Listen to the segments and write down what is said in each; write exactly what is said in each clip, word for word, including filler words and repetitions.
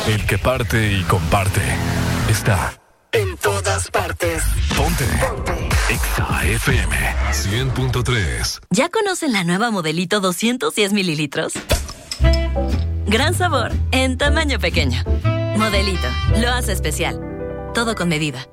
El que parte y comparte está en todas partes. Ponte. Ponte. Exa F M cien punto tres. ¿Ya conocen la nueva Modelito doscientos diez mililitros? Gran sabor en tamaño pequeño. Modelito, lo hace especial. Todo con medida.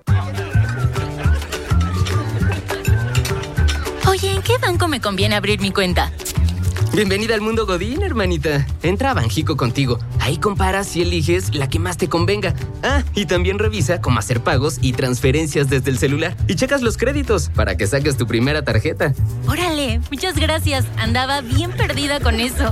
Oye, ¿en qué banco me conviene abrir mi cuenta? Bienvenida al mundo Godín, hermanita. Entra a Banjico Contigo. Ahí comparas y eliges la que más te convenga. Ah, y también revisa cómo hacer pagos y transferencias desde el celular. Y checas los créditos para que saques tu primera tarjeta. Órale, muchas gracias. Andaba bien perdida con eso.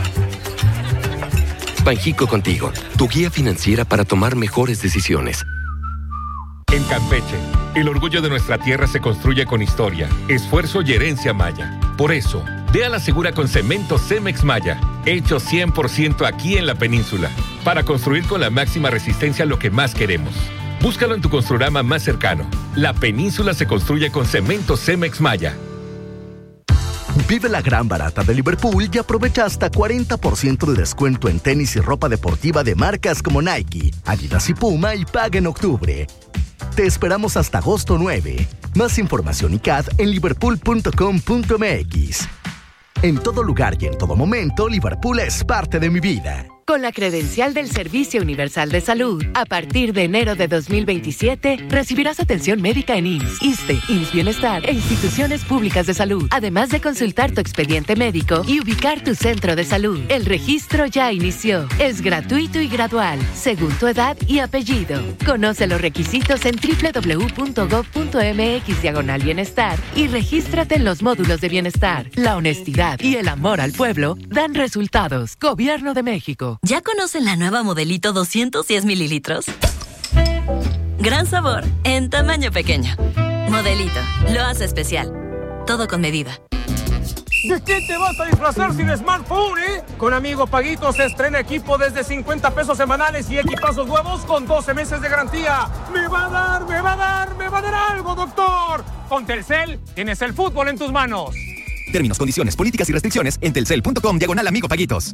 Banjico Contigo, tu guía financiera para tomar mejores decisiones. En Campeche, el orgullo de nuestra tierra se construye con historia, esfuerzo y herencia maya. Por eso, ve a la segura con cemento Cemex Maya, hecho cien por ciento aquí en la península, para construir con la máxima resistencia lo que más queremos. Búscalo en tu Construrama más cercano. La península se construye con cemento Cemex Maya. Vive la gran barata de Liverpool y aprovecha hasta cuarenta por ciento de descuento en tenis y ropa deportiva de marcas como Nike, Adidas y Puma y paga en octubre. Te esperamos hasta agosto nueve. Más información y C A D en liverpool punto com punto m x. En todo lugar y en todo momento, Liverpool es parte de mi vida. Con la credencial del Servicio Universal de Salud, a partir de enero de dos mil veintisiete, recibirás atención médica en I M S S, ISSSTE, I M S S Bienestar e instituciones públicas de salud, además de consultar tu expediente médico y ubicar tu centro de salud. El registro ya inició. Es gratuito y gradual, según tu edad y apellido. Conoce los requisitos en doble u doble u doble u punto gob punto m x diagonal bienestar y regístrate en los módulos de bienestar. La honestidad y el amor al pueblo dan resultados. Gobierno de México. ¿Ya conocen la nueva Modelito doscientos diez mililitros? Gran sabor en tamaño pequeño. Modelito, lo hace especial. Todo con medida. ¿De qué te vas a disfrazar sin smartphone, eh? Con Amigo Paguito se estrena equipo desde cincuenta pesos semanales y equipazos nuevos con doce meses de garantía. ¡Me va a dar, me va a dar, me va a dar algo, doctor! Con Telcel tienes el fútbol en tus manos. Términos, condiciones, políticas y restricciones en telcel punto com diagonal Amigo Paguitos.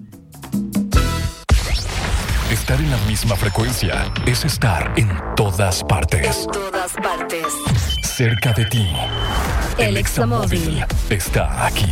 Estar en la misma frecuencia es estar en todas partes. En todas partes. Cerca de ti. El Examóvil está aquí.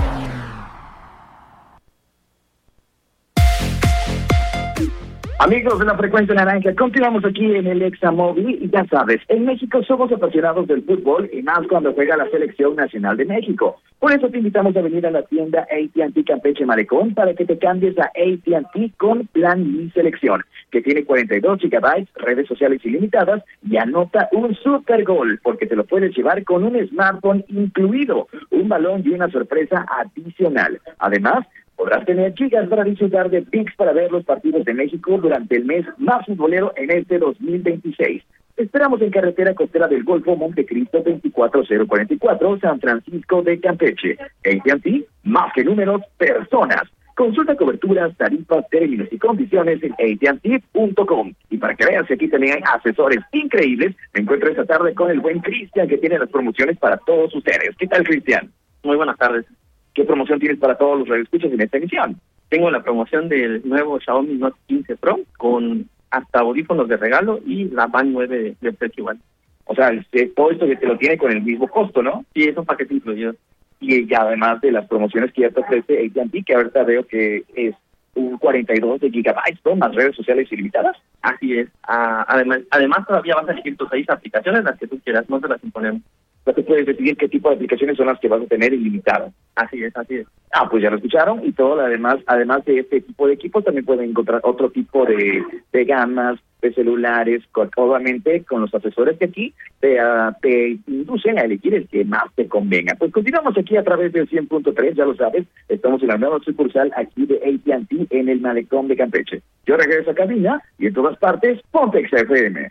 Amigos de la Frecuencia Naranja, continuamos aquí en el Examóvil y ya sabes, en México somos apasionados del fútbol y más cuando juega la Selección Nacional de México. Por eso te invitamos a venir a la tienda A T and T Campeche Malecón para que te cambies a A T and T con Plan Mi Selección, que tiene cuarenta y dos gigabytes, redes sociales ilimitadas y anota un super gol, porque te lo puedes llevar con un smartphone incluido, un balón y una sorpresa adicional. Además, podrás tener gigas para disfrutar de P I X para ver los partidos de México durante el mes más futbolero en este dos mil veintiséis. Te esperamos en carretera costera del Golfo, Montecristo veinticuatro mil cuarenta y cuatro, San Francisco de Campeche. A T and T, más que números, personas. Consulta coberturas, tarifas, términos y condiciones en A T and T punto com. Y para que veas que aquí también hay asesores increíbles, me encuentro esta tarde con el buen Cristian, que tiene las promociones para todos ustedes. ¿Qué tal, Cristian? Muy buenas tardes. ¿Qué promoción tienes para todos los radioescuchas en esta emisión? Tengo la promoción del nuevo Xiaomi Note quince Pro con hasta audífonos de regalo y la Band nueve de, de precio igual. O sea, el, todo esto que te lo tiene con el mismo costo, ¿no? Sí, es un paquete incluido. Y ya además de las promociones que ya te ofrece A T and T, que ahorita veo que es un cuarenta y dos de gigabytes, ¿no? Más redes sociales ilimitadas. Así es. Ah, además, además todavía vas a elegir tus seis aplicaciones, las que tú quieras, no te las imponemos. No te puedes decidir qué tipo de aplicaciones son las que vas a tener ilimitadas. Así es, así es. Ah, pues ya lo escucharon. Y todo, además, además de este tipo de equipos, también pueden encontrar otro tipo de, de gamas, de celulares, con, obviamente con los asesores que aquí te, uh, te inducen a elegir el que más te convenga. Pues continuamos aquí a través del cien punto tres, ya lo sabes, estamos en la nueva sucursal aquí de A T and T en el Malecón de Campeche. Yo regreso a cabina y en todas partes, ponte Exa F M.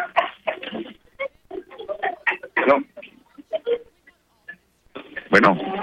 No. Bueno.